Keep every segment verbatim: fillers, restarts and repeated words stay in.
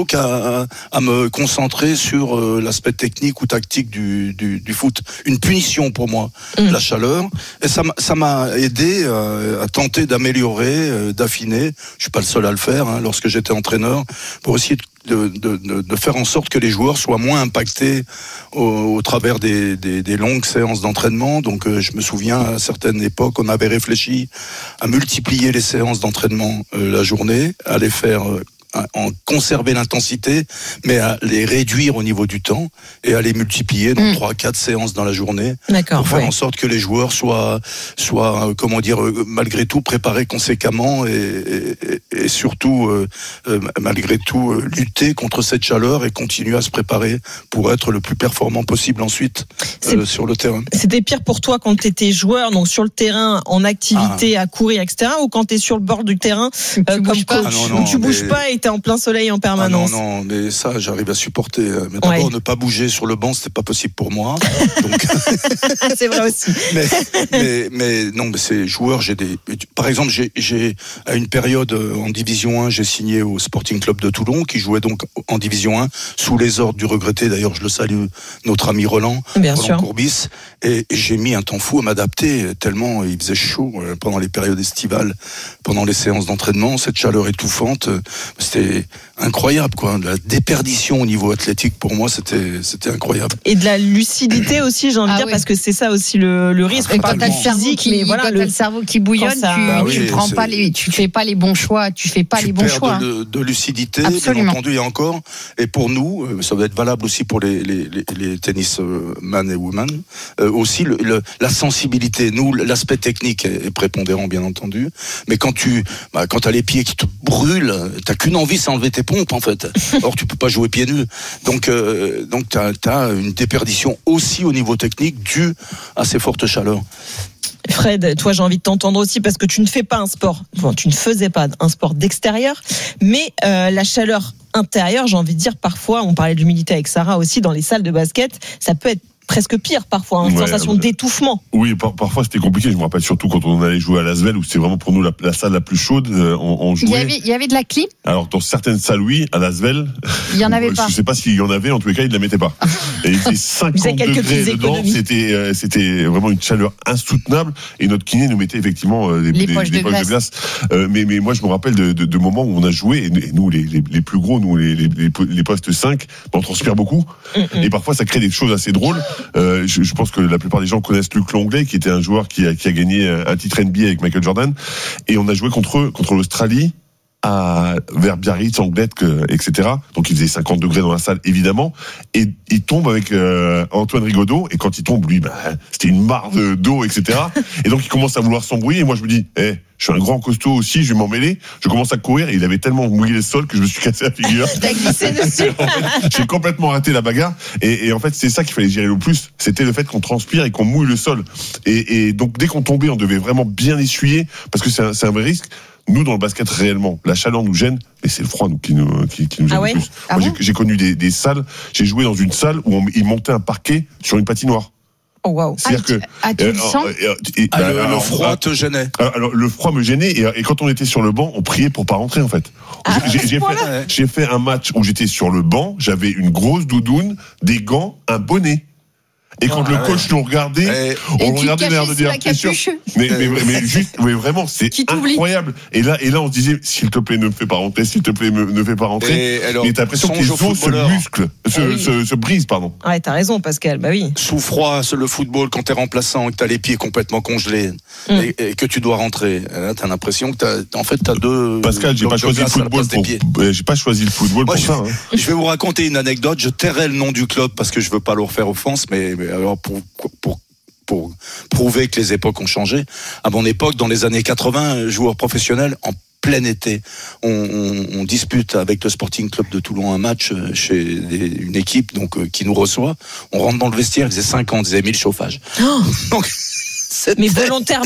plutôt qu'à à, à me concentrer sur euh, l'aspect technique ou tactique du, du, du foot. Une punition pour moi, mmh. la chaleur. Et ça m'a, ça m'a aidé euh, à tenter d'améliorer, euh, d'affiner. Je suis pas le seul à le faire, hein, lorsque j'étais entraîneur, pour essayer de De, de, de faire en sorte que les joueurs soient moins impactés au, au travers des, des, des longues séances d'entraînement. Donc euh, je me souviens, à certaines époques, on avait réfléchi à multiplier les séances d'entraînement euh, la journée, à les faire euh, en conserver l'intensité, mais à les réduire au niveau du temps et à les multiplier dans trois à quatre séances dans la journée. D'accord, pour faire ouais. en sorte que les joueurs soient, soient euh, comment dire, euh, malgré tout préparés conséquemment et, et, et surtout, euh, euh, malgré tout, euh, lutter contre cette chaleur et continuer à se préparer pour être le plus performant possible ensuite euh, sur le terrain. C'était pire pour toi quand tu étais joueur, donc sur le terrain, en activité, ah. à courir, et cetera, ou quand tu es sur le bord du terrain, euh, comme coach, ah non, non, où tu bouges mais... pas et t'es en plein soleil en permanence. Ah non, non, mais ça, j'arrive à supporter. Mais d'abord, ouais. ne pas bouger sur le banc, c'était pas possible pour moi. Donc... c'est vrai aussi. mais, mais, mais non, mais ces joueurs, j'ai des. Par exemple, j'ai, j'ai à une période en Division un, j'ai signé au Sporting Club de Toulon, qui jouait donc en Division un sous les ordres du regretté. D'ailleurs, je le salue, notre ami Roland, Bien Roland sûr. Courbis. Et j'ai mis un temps fou à m'adapter tellement il faisait chaud pendant les périodes estivales, pendant les séances d'entraînement, cette chaleur étouffante. C'était incroyable, quoi. La déperdition au niveau athlétique, pour moi, c'était, c'était incroyable. Et de la lucidité aussi, j'ai envie de ah dire, oui. parce que c'est ça aussi le, le risque. Et quand t'as le cerveau qui, mais voilà, le, le cerveau qui bouillonne, ça, tu, bah tu oui, prends c'est... pas les, tu fais pas les bons choix, tu fais pas tu les bons perds choix. De, de lucidité, Absolument. bien entendu, et encore. Et pour nous, ça va être valable aussi pour les, les, les, les tennisman et women, euh, aussi le, le, la sensibilité. Nous, l'aspect technique est, est prépondérant, bien entendu. Mais quand tu, bah, quand t'as les pieds qui te brûlent, t'as qu'une envie, c'est enlever tes pompes, en fait. Or, tu peux pas jouer pieds nus. Donc, euh, donc t'as, t'as une déperdition aussi au niveau technique due à ces fortes chaleurs. Fred, toi, j'ai envie de t'entendre aussi parce que tu ne fais pas un sport, enfin, tu ne faisais pas un sport d'extérieur, mais euh, la chaleur intérieure, j'ai envie de dire, parfois, on parlait de l'humidité avec Sarah aussi, dans les salles de basket, ça peut être presque pire parfois, une hein, ouais, sensation ouais. d'étouffement. Oui, par, parfois c'était compliqué. Je me rappelle surtout quand on allait jouer à l'Asvel, où c'était vraiment pour nous la, la salle la plus chaude. Euh, on, on jouait. Il y avait, il y avait de la clim. Alors dans certaines salles, oui. À l'Asvel, il y en avait pas. Je sais pas s'il y en avait. En tous les cas, ils ne la mettaient pas. Et il faisait cinquante degrés dedans. C'était, euh, c'était vraiment une chaleur insoutenable. Et notre kiné nous mettait effectivement euh, des, les des, poches des de poches glace. de glace. Euh, mais, mais moi, je me rappelle de, de, de moments où on a joué. Et nous, les, les, les plus gros, nous les, les, les postes cinq, on transpire beaucoup. Mm-hmm. Et parfois, ça crée des choses assez drôles. Euh, je, je pense que la plupart des gens connaissent Luc Longley, qui était un joueur qui a, qui a gagné un titre N B A avec Michael Jordan. Et on a joué contre contre l'Australie à vers Biarritz, Anglette, et cetera. Donc il faisait cinquante degrés dans la salle, évidemment. Et il tombe avec euh, Antoine Rigaudot. Et quand il tombe, lui, bah, c'était une mare de, d'eau, et cetera. Et donc il commence à vouloir s'embrouiller. Et moi, je me dis, eh, hey, je suis un grand costaud aussi, je vais m'en mêler. Je commence à courir. Et il avait tellement mouillé le sol que je me suis cassé la figure. T'as glissé dessus. En fait, j'ai complètement raté la bagarre. Et, et en fait, c'est ça qu'il fallait gérer le plus. C'était le fait qu'on transpire et qu'on mouille le sol. Et, et donc, dès qu'on tombait, on devait vraiment bien essuyer. Parce que c'est un, c'est un vrai risque. Nous, dans le basket, réellement, la chaleur nous gêne, mais c'est le froid nous, qui, nous, qui, qui nous gêne ah ouais le plus. ah Moi, bon j'ai, j'ai connu des, des salles, j'ai joué dans une salle où on, ils montaient un parquet sur une patinoire. Oh wow. C'est-à-dire que ah, tu, ah, tu le sens euh, et, ah, bah, le, alors, le froid te gênait. Alors le froid me gênait et, et quand on était sur le banc, on priait pour pas rentrer en fait. Ah, j'ai, j'ai, fait, j'ai fait un match où j'étais sur le banc, j'avais une grosse doudoune, des gants, un bonnet. Et quand oh, le coach ouais. nous regardait, et on regardait l'air de dire, bien sûr. Mais, mais, mais juste, mais vraiment, c'est incroyable. Et là, et là, on se disait, s'il te plaît, ne me fais pas rentrer, s'il te plaît, me, ne fais pas rentrer. Et, alors, et t'as l'impression que les os se musclent, se, ah oui. se, se brisent, pardon. Ouais, t'as raison, Pascal, bah oui. Sous froid, le football, quand t'es remplaçant et que t'as les pieds complètement congelés, mm. et, et que tu dois rentrer, là, t'as l'impression que t'as, en fait, t'as deux. Pascal, j'ai pas choisi le football pour, j'ai pas choisi le football pour ça. Je vais vous raconter une anecdote, je tairai le nom du club parce que je veux pas leur faire offense, mais, mais alors, pour, Pour, pour prouver que les époques ont changé. À mon époque, dans les années quatre-vingts, joueur professionnel, en plein été, on, on, on dispute avec le Sporting Club de Toulon un match chez des, une équipe donc, euh, qui nous reçoit. On rentre dans le vestiaire, il faisait cinq ans, ils avaient mis le chauffage. Oh donc, mais volontairement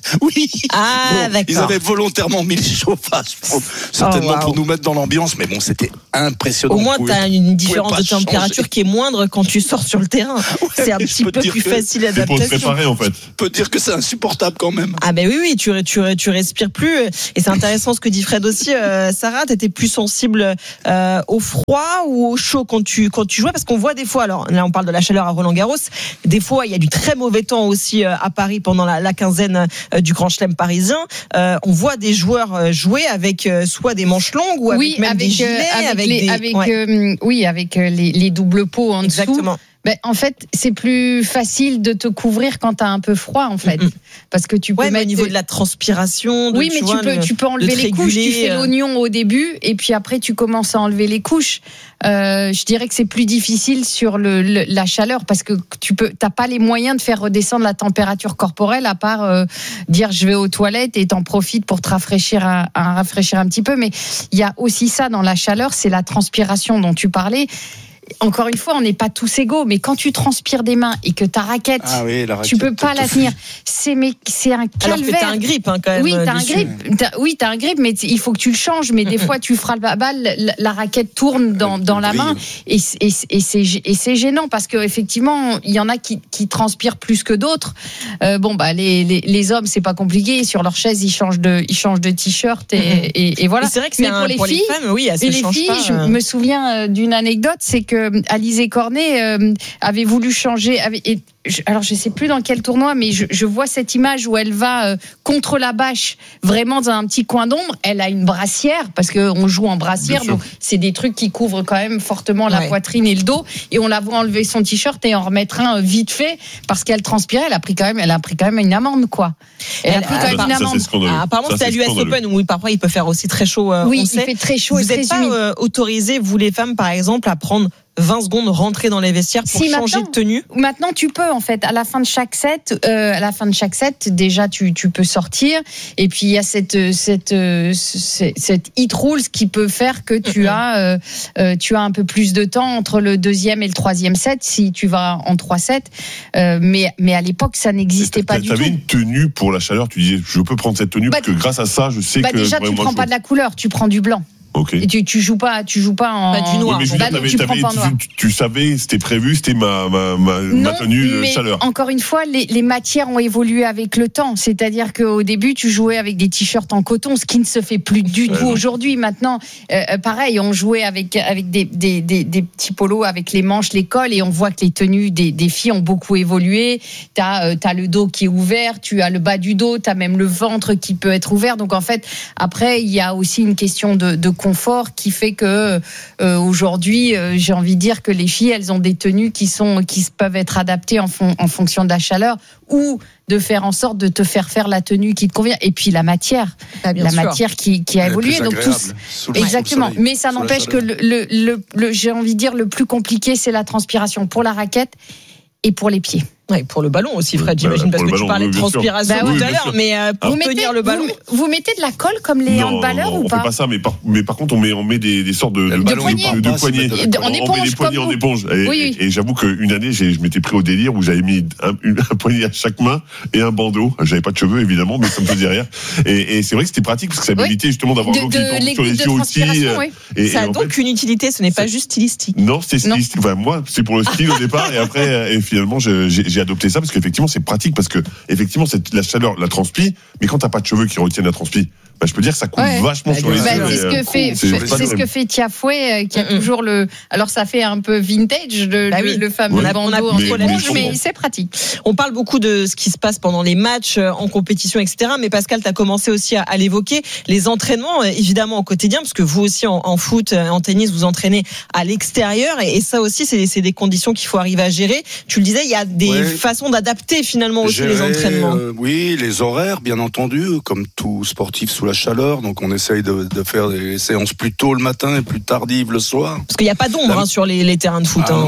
Oui. Ah, Bon, d'accord. ils avaient volontairement mis le chauffage, pour- certainement wow. pour nous mettre dans l'ambiance, mais bon, c'était impressionnant. Au moins, Vous tu as pouvez- une vous différence pouvez de pas température changer. qui est moindre quand tu sors sur le terrain. C'est un je petit peux peu te dire plus que facile C'est pour se d'adaptation. préparer en fait. Je peux dire que c'est insupportable quand même. Ah ben oui, oui, tu, tu, tu respires plus. Et c'est intéressant ce que dit Fred aussi. Euh, Sarah, t'étais plus sensible euh, au froid ou au chaud quand tu, quand tu jouais? Parce qu'on voit des fois, alors là on parle de la chaleur à Roland-Garros, des fois il y a du très mauvais temps aussi euh, à Paris pendant la, la quinzaine euh, du Grand Chelem parisien. Euh, on voit des joueurs euh, jouer avec euh, soit des manches longues ou avec Oui, même des avec, gilets, euh, avec, avec les, des... avec ouais. euh, oui, avec euh, les, les doubles pots en dessous. Exactement. Ben, en fait, c'est plus facile de te couvrir quand t'as un peu froid, en fait, Mm-hmm. parce que tu peux Ouais, mais mettre au niveau de la transpiration. De, oui, mais tu, vois, peux, le- tu peux enlever de les couches. Tu réguler, fais euh. l'oignon au début et puis après tu commences à enlever les couches. Euh, je dirais que c'est plus difficile sur le, le- la chaleur parce que tu peux, t'as pas les moyens de faire redescendre la température corporelle à part euh, dire je vais aux toilettes et t'en profites pour te rafraîchir un, un rafraîchir un petit peu. Mais il y a aussi ça dans la chaleur, c'est la transpiration dont tu parlais. Encore une fois, on n'est pas tous égaux, mais quand tu transpires des mains et que ta raquette, Ah oui, la tu raquette, peux pas te la fait- tenir, c'est mais c'est un Alors que calvaire. t'as un grip hein, quand même. Oui, t'as un dessus. grip. T'as, oui, t'as un grip, mais t- il faut que tu le changes. Mais des fois, tu frappes la balle, la, la raquette tourne dans, dans la main, et, et, et, c'est, et c'est gênant parce que effectivement, il y en a qui, qui transpirent plus que d'autres. Euh, bon, bah les, les, les hommes, c'est pas compliqué. Sur leur chaise, ils changent de, ils changent de t-shirt et, et, et voilà. Et c'est vrai que mais c'est pour un, les pour filles. les femmes, oui, elles se Et les changent filles, pas, je euh. me souviens euh, d'une anecdote, c'est que Alizé Cornet euh, avait voulu changer. Avait, et, je, alors je sais plus dans quel tournoi, mais je, je vois cette image où elle va euh, contre la bâche, vraiment dans un petit coin d'ombre. Elle a une brassière parce que on joue en brassière, Bien sûr. donc c'est des trucs qui couvrent quand même fortement la Ouais. poitrine et le dos. Et on la voit enlever son t-shirt et en remettre un euh, vite fait parce qu'elle transpirait. Elle a pris quand même, elle a pris quand même une amende quoi. Elle, Elle a pris a- quand même Ça, une ça, c'est amende. scandaleux. Ah, apparemment, Ça, c'est à c'est l'U S scandaleux. Open où parfois il peut faire aussi très chaud. euh, Oui, on il sait. fait très chaud et Vous très n'êtes pas humide. euh, autorisé, vous les femmes, par exemple, à prendre vingt secondes, rentrer dans les vestiaires pour Si, changer maintenant. de tenue? Maintenant, tu peux en fait à la fin de chaque set, euh, à la fin de chaque set, déjà tu tu peux sortir. Et puis il y a cette cette euh, cette, cette hit rules qui peut faire que tu Mhm. as euh, euh, tu as un peu plus de temps entre le deuxième et le troisième set si tu vas en trois sets. Euh, mais mais à l'époque ça n'existait pas du tout. T'avais une tenue pour la chaleur, tu disais je peux prendre cette tenue Bah, parce que grâce à ça je sais Bah que déjà tu vraiment, prends je- pas de la couleur, tu prends du blanc. Ok. Et tu tu joues pas tu joues pas en Pas du noir. Oui, mais je veux Bah dire, non, t'avais- tu prends t'avais- pas en noir. tu, tu savais, c'était prévu, c'était ma, ma, ma, ma Non, tenue de mais chaleur. encore une fois, les, les matières ont évolué avec le temps. C'est-à-dire qu'au début, tu jouais avec des t-shirts en coton, ce qui ne se fait plus du Ouais, tout non. aujourd'hui. Maintenant, euh, pareil, on jouait avec, avec des, des, des, des petits polos avec les manches, les cols, et on voit que les tenues des, des filles ont beaucoup évolué. Tu as euh, le dos qui est ouvert, tu as le bas du dos, tu as même le ventre qui peut être ouvert. Donc en fait, après, il y a aussi une question de, de confort qui fait que euh, aujourd'hui, euh, j'ai envie de dire que les filles, elles ont des tenues qui sont qui peuvent être adaptées en, fon- en fonction de la chaleur ou de faire en sorte de te faire faire la tenue qui te convient. Et puis la matière, Ah, bien la sûr. matière qui, qui a Elle est évolué. plus Donc agréable, tous, sous le- exactement. sous le soleil, Mais ça sous la n'empêche que chaleur. le, le, le, le- j'ai envie de dire le plus compliqué, c'est la transpiration pour la raquette et pour les pieds. Ouais, pour le ballon aussi, Fred, Bah, j'imagine, pour parce le que tu ballon, parlais de oui, bien sûr. transpiration Bah tout oui, à bien l'heure, sûr. mais euh, pour Vous mettez, tenir le ballon. vous, vous mettez de la colle comme les Non, handballeurs non, ou on pas fait pas ça, mais par, mais par contre, on met, on met des, des sortes de, Le de, ballon, il de, part de pas, poignées. c'est mettre de la En on éponge, met des poignées comme en vous. éponge. Et, Oui, oui. et j'avoue qu'une année, j'ai- je m'étais pris au délire où j'avais mis un, une- un poignet à chaque main et un bandeau. J'avais pas de cheveux, évidemment, mais ça me faisait rire. Et, et c'est vrai que c'était pratique parce que ça Oui. m'évitait justement d'avoir de, l'eau qui de tombe sur l'aiguille les de yeux aussi. transpiration, euh, oui. Et, Ça et a en donc fait, une utilité, ce n'est pas c'est- juste stylistique. non, c'était Non. stylistique. Enfin, moi, c'est pour le style au départ, et après, euh, et finalement, je- j'ai j'ai adopté ça parce qu'effectivement, c'est pratique parce que effectivement, c'est la chaleur, la transpi. Mais quand t'as pas de cheveux qui retiennent la transpi, bah, je peux dire que ça coule Ouais. vachement Bah, sur les bien Bah, sûr. yeux. c'est et, ce euh, que fait, c'est c'est pas c'est ce terrible. que fait Tiafoué, euh, qui a Mm-mm. toujours le. Alors ça fait un peu vintage le, Bah le, oui. le fameux Ouais. bandeau On a- on a en plus trop éponge, l'habitude. mais c'est pratique. On parle beaucoup de ce qui se passe pendant les matchs, euh, en compétition, et cetera. Mais Pascal, tu as commencé aussi à, à l'évoquer. Les entraînements, euh, évidemment, au quotidien, parce que vous aussi, en, en foot, euh, en tennis, vous entraînez à l'extérieur. Et, et ça aussi, c'est c'est des conditions qu'il faut arriver à gérer. Tu le disais, il y a des Ouais. façons d'adapter finalement aussi Gérer, les entraînements. euh, oui, les horaires, bien entendu, comme tout sportif sous la chaleur. Donc on essaye de, de faire des séances plus tôt le matin et plus tardives le soir. Parce qu'il n'y a pas d'ombre Ah, hein, sur les, les terrains de foot. Ah hein. non,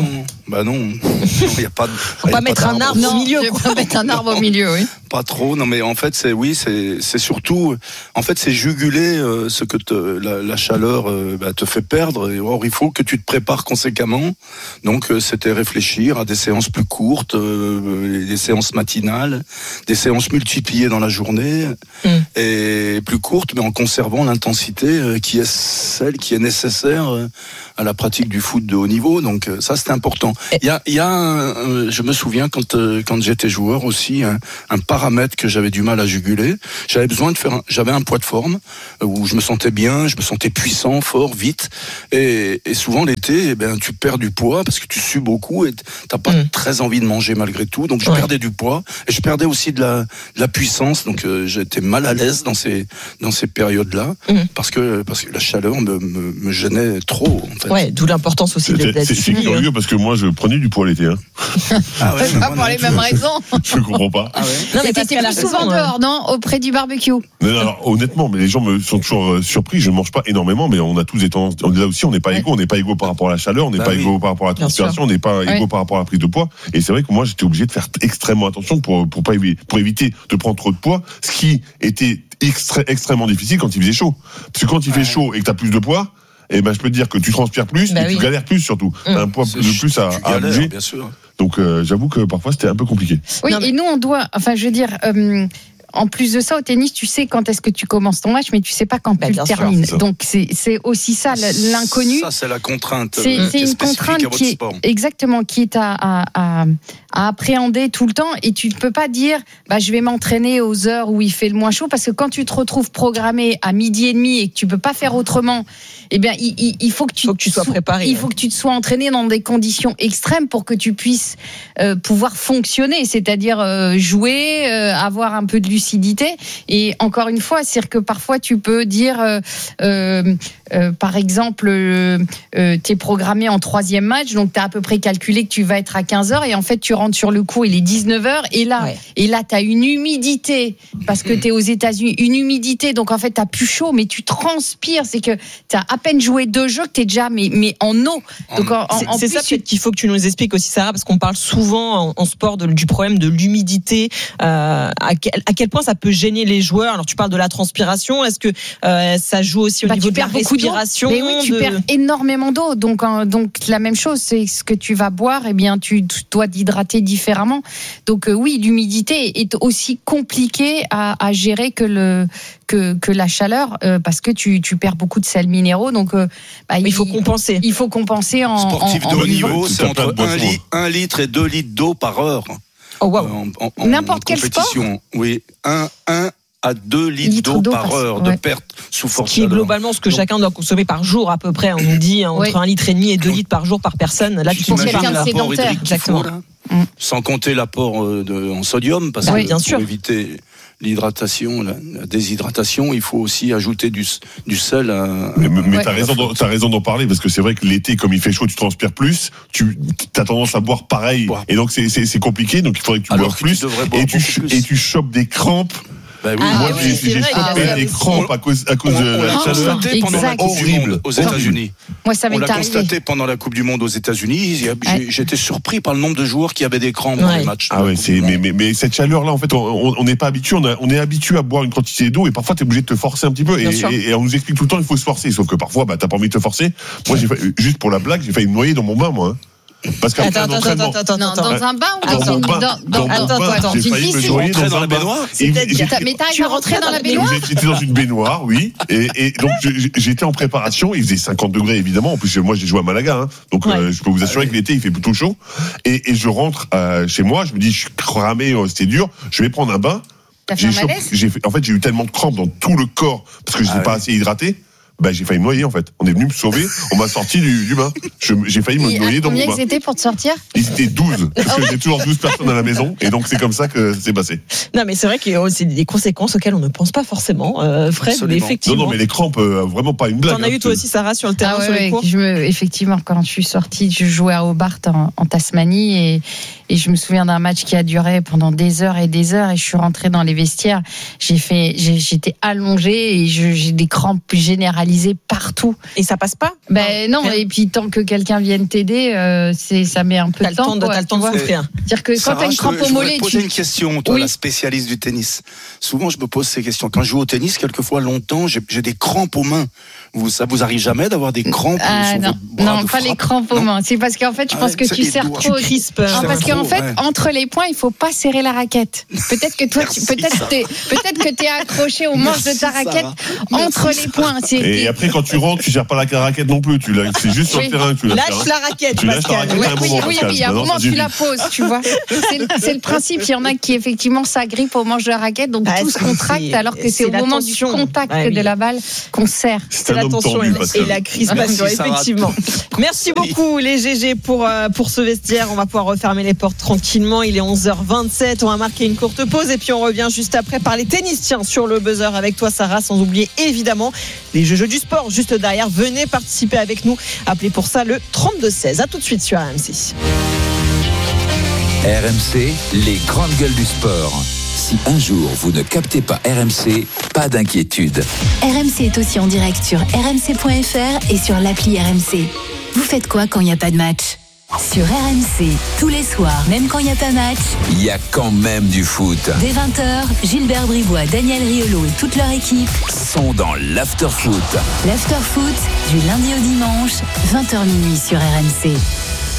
Bah non, il y a pas. Faut pas mettre un arbre Non, au milieu. je vais pas mettre un arbre au milieu, oui. Pas trop, non mais en fait c'est oui c'est c'est surtout en fait c'est juguler euh, ce que te, la, la chaleur euh, bah, te fait perdre. Et, or il faut que tu te prépares conséquemment. Donc euh, c'était réfléchir à des séances plus courtes, euh, des séances matinales, des séances multipliées dans la journée mm. et plus courtes, mais en conservant l'intensité euh, qui est celle qui est nécessaire euh, à la pratique du foot de haut niveau. Donc euh, ça c'est important. Il y a il y a un, euh, je me souviens quand euh, quand j'étais joueur aussi un, un paramètre que j'avais du mal à juguler. J'avais besoin de faire, un, j'avais un poids de forme où je me sentais bien, je me sentais puissant, fort, vite. Et, et souvent l'été, eh ben tu perds du poids parce que tu sues beaucoup et t'as pas mmh. très envie de manger malgré tout. Donc je ouais. perdais du poids et je perdais aussi de la, de la puissance. Donc euh, j'étais mal à l'aise dans ces dans ces périodes-là mmh. parce que parce que la chaleur me me, me gênait trop. En fait. Ouais, d'où l'importance aussi d'être. C'est, c'est curieux parce que moi je prenais du poids l'été. Hein. Ah ouais, pas pour les mêmes raisons. Je comprends pas. Ah ouais. Non, mais t'étais plus souvent dehors, non, auprès du barbecue. Non, non, alors, honnêtement, mais les gens me sont toujours euh, surpris. Je ne mange pas énormément, mais on a tous des tendances. Là aussi, on n'est pas ouais. égaux. On n'est pas égaux par rapport à la chaleur, on n'est bah pas oui. égaux par rapport à la transpiration, on n'est pas ouais. égaux par rapport à la prise de poids. Et c'est vrai que moi, j'étais obligé de faire extrêmement attention pour pour pas pour éviter de prendre trop de poids, ce qui était extra, extrêmement difficile quand il faisait chaud. Parce que quand il ouais. fait chaud et que t'as plus de poids, eh ben je peux te dire que tu transpires plus bah et oui. tu galères plus surtout. Mmh. T'as un poids c'est de plus à, à bouger. Bien sûr. Donc euh, j'avoue que parfois c'était un peu compliqué. Oui, non, mais... et nous on doit, enfin je veux dire, euh, en plus de ça au tennis, tu sais quand est-ce que tu commences ton match, mais tu sais pas quand bah, tu le termines. C'est Donc c'est c'est aussi ça l'inconnu. Ça c'est la contrainte. C'est, euh, c'est une contrainte qui est exactement qui est à, à, à, à appréhender tout le temps et tu ne peux pas dire bah je vais m'entraîner aux heures où il fait le moins chaud parce que quand tu te retrouves programmé à midi et demi et que tu peux pas faire autrement, eh bien il, il, il faut que tu faut que tu sois préparé. Il faut que tu te sois entraîné dans des conditions extrêmes pour que tu puisses euh, pouvoir fonctionner, c'est-à-dire euh, jouer, euh, avoir un peu de lucidité. Et encore une fois, c'est que parfois tu peux dire, euh, euh, euh, par exemple, euh, euh, t'es programmé en troisième match, donc t'as à peu près calculé que tu vas être à quinze heures et en fait tu rentres sur le cours, il est dix-neuf heures et là, ouais. et là t'as une humidité parce que t'es aux États-Unis, une humidité, donc en fait t'as plus chaud, mais tu transpires, c'est que t'as à peine joué deux jeux que t'es déjà mais mais en eau. Donc en, c'est, en c'est plus, ça peut-être qu'il faut que tu nous expliques aussi, Sarah, parce qu'on parle souvent en, en sport de, du problème de l'humidité. Euh, à, quel, à quel point ça peut gêner les joueurs. Alors tu parles de la transpiration. Est-ce que euh, ça joue aussi au bah, niveau de la respiration? Mais oui, tu de... perds énormément d'eau. Donc euh, donc la même chose, c'est ce que tu vas boire. Eh bien, tu dois t'hydrater différemment. Donc euh, oui, l'humidité est aussi compliquée à, à gérer que le que que la chaleur euh, parce que tu tu perds beaucoup de sels minéraux. Donc euh, bah, il, il faut compenser. Il faut compenser en sportif en, de en haut niveau, c'est entre un, li- un litre et deux litres d'eau par heure. Oh wow. En, en, en, N'importe en quel sport. Oui, un un à deux litres, litres d'eau, d'eau par heure ouais. de perte sous forte ce qui est chaleur. globalement ce que Donc, chacun doit consommer par jour à peu près. On nous dit entre oui. un litre et demi et deux litres par jour par personne. Là, tu pour quelqu'un de sédentaire. Exactement. Faut, mm. Sans compter l'apport de, en sodium, parce bah, que oui, bien pour sûr. éviter l'hydratation, la, la déshydratation, il faut aussi ajouter du, du sel. À, mais mais ouais. t'as raison, d'en, t'as raison d'en parler parce que c'est vrai que l'été, comme il fait chaud, tu transpires plus, tu as tendance à boire pareil, ouais. et donc c'est, c'est, c'est compliqué. Donc il faudrait que tu boives plus, tu et tu ch- plus. et tu chopes des crampes. Bah oui, ah, moi oui, j'ai, j'ai chopé ah, des crampes à cause, à cause on, de on la chaleur. Pendant la Coupe du Monde aux États-Unis. Moi, ça m'est on l'a arrivé. constaté pendant la Coupe du Monde aux États-Unis. J'ai, ouais. J'étais surpris par le nombre de joueurs qui avaient des crampes ouais. dans les matchs. Ah ouais, c'est, mais, mais, mais cette chaleur-là, en fait, on n'est pas habitué. On, a, on est habitué à boire une quantité d'eau et parfois, t'es obligé de te forcer un petit peu. Et, et, et on nous explique tout le temps, il faut se forcer. Sauf que parfois, bah, t'as pas envie de te forcer. Moi, j'ai fait, juste pour la blague, j'ai failli me noyer dans mon bain, moi. Hein. Parce qu'après attends, un entraînement, attends, attends, attends, non, dans un bain ou dans, dans, dans, bain, dans, dans, dans, dans, dans dans j'ai failli me noyer dans, dans un baignoire. Mais t'as eu rentré dans la baignoire? J'étais dans une baignoire, oui. Et, et donc j'étais en préparation. Il faisait cinquante degrés évidemment. En plus moi j'ai joué à Malaga, hein, donc ouais. euh, je peux vous assurer que l'été il fait plutôt chaud. Et, et je rentre euh, chez moi. Je me dis je suis cramé, euh, c'était dur. Je vais prendre un bain. T'as fait j'ai un malaise? J'ai fait, en fait j'ai eu tellement de crampes dans tout le corps parce que je n'étais ah pas ouais. assez hydraté. Bah, j'ai failli me noyer en fait. On est venu me sauver, on m'a sorti du, du bain. Je, j'ai failli me et noyer dans mon bain. Combien ils étaient pour te sortir? Ils étaient douze, parce que j'ai toujours douze personnes à la maison, et donc c'est comme ça que c'est passé. Non mais c'est vrai que c'est des conséquences auxquelles on ne pense pas forcément, euh, Fred, mais effectivement. Non non mais les crampes, euh, vraiment pas une blague. T'en as hein, eu toi aussi Sarah sur le terrain, ah ouais, sur les ouais, cours je me, effectivement, quand je suis sortie, je jouais à Hobart en, en Tasmanie, et, et je me souviens d'un match qui a duré pendant des heures et des heures, et je suis rentrée dans les vestiaires, j'ai fait, j'ai, j'étais allongée, et je, j'ai des crampes généralisées. généralisé partout. Et ça passe pas? Ben non, Rien. et puis tant que quelqu'un vienne t'aider, euh, c'est, ça met un peu T'as de le temps temps. de, quoi, t'as le temps tu de vois. souffrir. C'est-à-dire que quand Sarah, t'as une je crampe te- au je voudrais mollet, te poser tu... une question, toi, Oui. la spécialiste du tennis. Souvent, je me pose ces questions. Quand je joue au tennis, quelquefois longtemps, j'ai, j'ai des crampes aux mains. Vous, ça vous arrive jamais d'avoir des crampes Ah sur non, votre bras non, de pas les frappe? crampes aux Non. mains. C'est parce qu'en fait, je Ah pense ouais, que c'est tu les serres doigts. trop. Tu crispes. Non, Je parce serre qu'en trop, fait, ouais. entre les points, il faut pas serrer la raquette. Peut-être que toi, tu, Merci, peut-être, Sarah. t'es, peut-être que t'es accroché au manche de ta Merci, raquette Sarah. entre Merci, les points. C'est, Et après, quand tu rentres, tu gères pas la raquette non plus. Tu la- c'est juste sur Oui. le terrain que tu la Lâche gères. la raquette, Tu lâches la Pascal. raquette. Ouais, à un oui, moment, oui, Pascal. oui, à un Maintenant, moment, ça tu suffit. la poses, tu vois. C'est, le- c'est le principe. Il y en a qui, effectivement, s'agrippent au manche de la raquette, donc Ah, tout se c'est- contracte, alors que c'est, c'est au moment du l'attention. contact Ah, oui. de la balle qu'on serre. C'est C'est un homme l'attention tendu, et, la- Pascal. et la crispation, Merci, Sarah. effectivement. Merci beaucoup, les G G, pour, euh, pour ce vestiaire. On va pouvoir refermer les portes tranquillement. Il est onze heures vingt-sept. On va marquer une courte pause et puis on revient juste après parler tennis. Tiens, sur le buzzer avec toi, Sarah, sans oublier évidemment les jeux du sport juste derrière. Venez participer avec nous. Appelez pour ça le trente-deux seize. À tout de suite sur R M C. R M C, les grandes gueules du sport. Si un jour vous ne captez pas R M C, pas d'inquiétude. R M C est aussi en direct sur r m c point f r et sur l'appli R M C. Vous faites quoi quand il n'y a pas de match? Sur R M C, tous les soirs, même quand il n'y a pas match, Il y a quand même du foot. dès vingt heures, Gilbert Bribois, Daniel Riolo et toute leur équipe Sont dans l'after-foot. l'after foot du lundi au dimanche, vingt heures minuit sur R M C.